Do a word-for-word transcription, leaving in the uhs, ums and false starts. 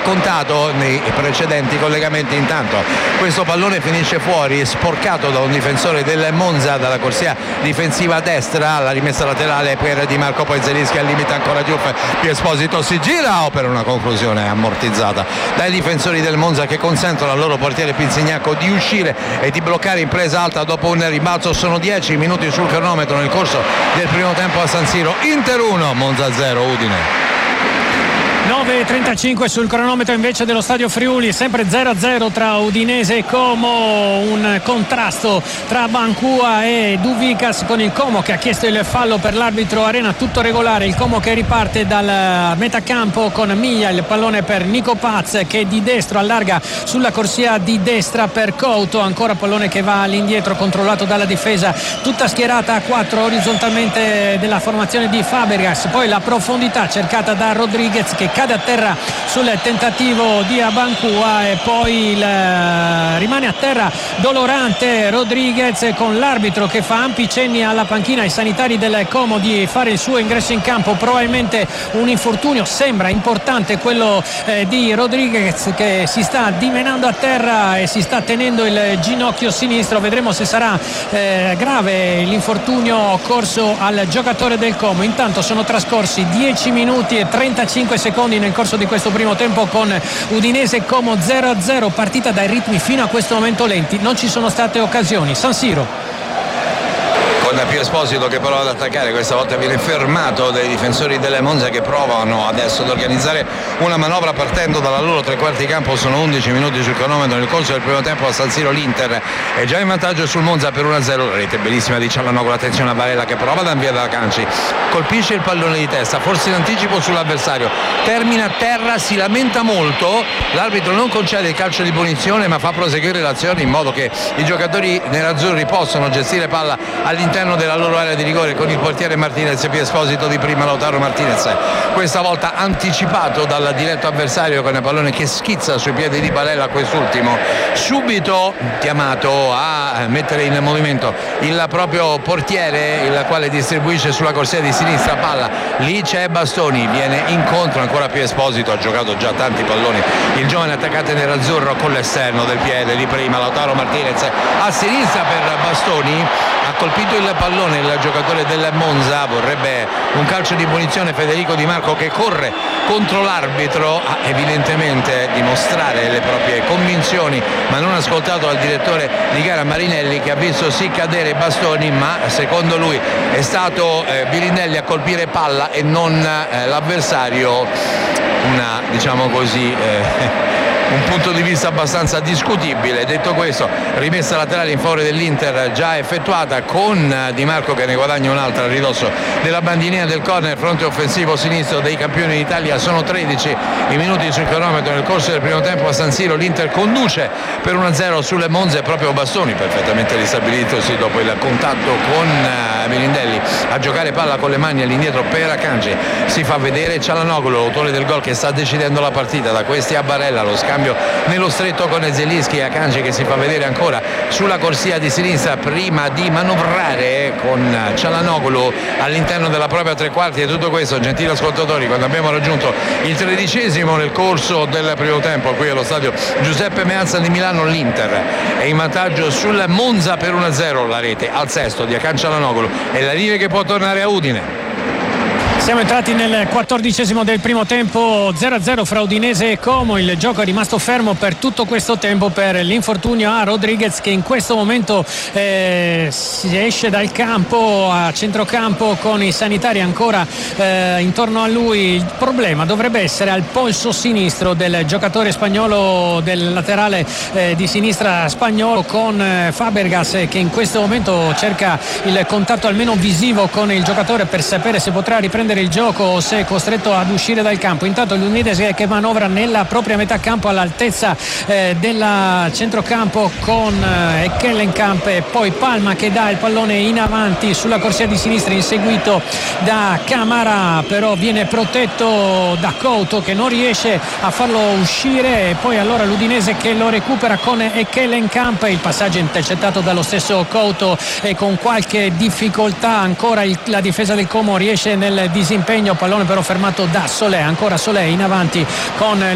raccontato nei precedenti collegamenti. Intanto questo pallone finisce fuori, sporcato da un difensore del Monza dalla corsia difensiva a destra, la rimessa laterale per Di Marco, poi Zelinski al limite ancora Diouf, Pio Esposito si gira o per una conclusione ammortizzata dai difensori del Monza che consentono al loro portiere Pinzignacco di uscire e di bloccare in presa alta dopo un rimbalzo. Sono dieci minuti sul cronometro nel corso del primo tempo a San Siro. Inter uno, Monza zero, Udine. nove e trentacinque sul cronometro invece dello stadio Friuli, sempre zero a zero tra Udinese e Como, un contrasto tra Bancua e Duvicas con il Como che ha chiesto il fallo per l'arbitro Arena, tutto regolare. Il Como che riparte dal metacampo con Miglia, il pallone per Nico Paz che di destro allarga sulla corsia di destra per Couto, ancora pallone che va all'indietro controllato dalla difesa tutta schierata a quattro orizzontalmente della formazione di Fabregas, poi la profondità cercata da Rodriguez che cade a terra sul tentativo di Abancua e poi il, rimane a terra dolorante Rodriguez con l'arbitro che fa ampi cenni alla panchina ai sanitari del Como di fare il suo ingresso in campo. Probabilmente un infortunio, sembra importante quello eh, di Rodriguez che si sta dimenando a terra e si sta tenendo il ginocchio sinistro. Vedremo se sarà eh, grave l'infortunio occorso al giocatore del Como. Intanto sono trascorsi dieci minuti e trentacinque secondi nel corso di questo primo tempo con Udinese e Como zero a zero, partita dai ritmi fino a questo momento lenti, non ci sono state occasioni. San Siro con Pio Esposito che prova ad attaccare, questa volta viene fermato dai difensori delle Monza che provano adesso ad organizzare una manovra partendo dalla loro tre quarti campo. Sono undici minuti sul cronometro nel corso del primo tempo a San Siro. L'Inter è già in vantaggio sul Monza per uno a zero. La rete bellissima di Cialanoglu, attenzione a Varela che prova da via da Canci, colpisce il pallone di testa, forse in anticipo sull'avversario, termina a terra, si lamenta molto, l'arbitro non concede il calcio di punizione ma fa proseguire l'azione in modo che i giocatori nerazzurri possano gestire palla all'interno della loro area di rigore con il portiere Martinez e Pio Esposito di prima. Lautaro Martinez questa volta anticipato dal diretto avversario con il pallone che schizza sui piedi di Barella, quest'ultimo subito chiamato a mettere in movimento il proprio portiere, il quale distribuisce sulla corsia di sinistra palla. Lì c'è Bastoni, viene incontro ancora Pio Esposito, ha giocato già tanti palloni il giovane attaccante nerazzurro con l'esterno del piede di prima. Lautaro Martinez a sinistra per Bastoni, ha colpito il pallone il giocatore del Monza, vorrebbe un calcio di punizione Federico Di Marco che corre contro l'arbitro, ha evidentemente dimostrare le proprie convinzioni ma non ascoltato al direttore di gara Marinelli che ha visto sì cadere Bastoni, ma secondo lui è stato eh, Birindelli a colpire palla e non eh, l'avversario. Una, diciamo così, eh, un punto di vista abbastanza discutibile. Detto questo, rimessa laterale in favore dell'Inter già effettuata con Di Marco che ne guadagna un'altra a ridosso della bandierina del corner, fronte offensivo sinistro dei campioni d'Italia. Sono tredici i minuti sul cronometro nel corso del primo tempo a San Siro. L'Inter conduce per uno a zero sulle Monze, proprio Bastoni perfettamente ristabilitosi dopo il contatto con Birindelli a giocare palla con le mani all'indietro per Akanji. Si fa vedere Cialanoglu, l'autore del gol, che sta decidendo la partita. Da questi a Barella, lo scambio nello stretto con Zelinski e Akanji che si fa vedere ancora sulla corsia di sinistra prima di manovrare con Cialanoglu all'interno della propria tre quarti. E tutto questo, gentili ascoltatori, quando abbiamo raggiunto il tredicesimo nel corso del primo tempo qui allo stadio Giuseppe Meazza di Milano. L'Inter è in vantaggio sul Monza per uno a zero. La rete al sesto di Akan Cialanoglu e la linea che può tornare a Udine. Siamo entrati nel quattordicesimo del primo tempo, zero a zero fra Udinese e Como. Il gioco è rimasto fermo per tutto questo tempo per l'infortunio a Rodriguez che in questo momento eh, si esce dal campo a centrocampo con i sanitari ancora eh, intorno a lui. Il problema dovrebbe essere al polso sinistro del giocatore spagnolo, del laterale eh, di sinistra spagnolo, con eh, Fabregas che in questo momento cerca il contatto almeno visivo con il giocatore per sapere se potrà riprendere il gioco o se è costretto ad uscire dal campo. Intanto l'Udinese che manovra nella propria metà campo all'altezza eh, del centrocampo con eh, Kellenkamp e poi Palma che dà il pallone in avanti sulla corsia di sinistra inseguito da Camara, però viene protetto da Couto che non riesce a farlo uscire e poi allora l'Udinese che lo recupera con Kellenkamp. Il passaggio intercettato dallo stesso Couto e con qualche difficoltà ancora il, la difesa del Como riesce nel disimpegno, pallone però fermato da Solé, ancora Solé in avanti con